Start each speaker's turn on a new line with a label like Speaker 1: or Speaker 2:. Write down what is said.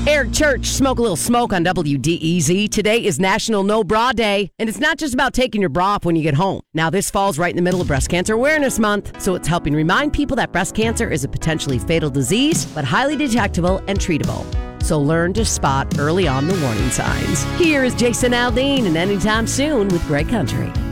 Speaker 1: Eric Church, Smoke a Little Smoke on WDEZ. Today is National No Bra Day, and it's not just about taking your bra off when you get home. Now, this falls right in the middle of Breast Cancer Awareness Month, so it's helping remind people that breast cancer is a potentially fatal disease, but highly detectable and treatable. So learn to spot early on the warning signs. Here is Jason Aldean and Anytime Soon with Great Country.